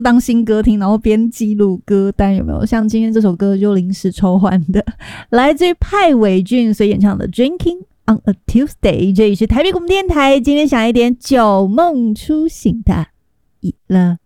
当新歌听，然后边记录歌单，有没有？像今天这首歌就临时抽换的，来自于派伟俊所演唱的 Drinking on a Tuesday。这里是台北广播电台，今天想一点酒梦初醒的以乐。